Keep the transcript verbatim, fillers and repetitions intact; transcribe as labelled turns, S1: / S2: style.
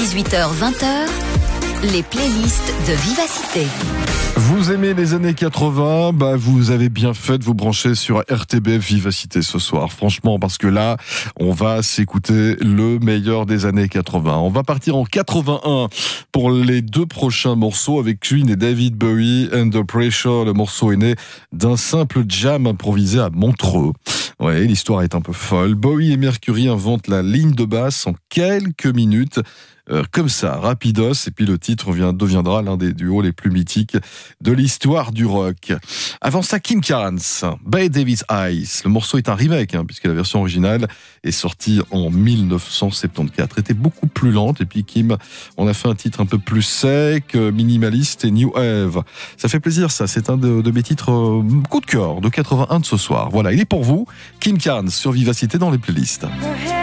S1: dix-huit heures vingt, les playlists de Vivacité.
S2: Vous aimez les années quatre-vingts, bah vous avez bien fait de vous brancher sur R T B F Vivacité ce soir. Franchement, parce que là, on va s'écouter le meilleur des années quatre-vingts. On va partir en quatre-vingt-un pour les deux prochains morceaux avec Queen et David Bowie. Under Pressure, le morceau est né d'un simple jam improvisé à Montreux. Ouais, l'histoire est un peu folle. Bowie et Mercury inventent la ligne de basse en quelques minutes. Euh, comme ça, rapidos, et puis le titre vient, deviendra l'un des duos les plus mythiques de l'histoire du rock. Avant ça, Kim Carnes, Bay Davis Eyes. Le morceau est un remake, hein, puisque la version originale est sortie en dix-neuf cent soixante-quatorze. Elle était beaucoup plus lente, et puis Kim, on a fait un titre un peu plus sec, minimaliste et new wave. Ça fait plaisir, ça. C'est un de, de mes titres euh, coup de cœur de quatre-vingt-un de ce soir. Voilà, il est pour vous. Kim Carnes sur Vivacité dans les playlists.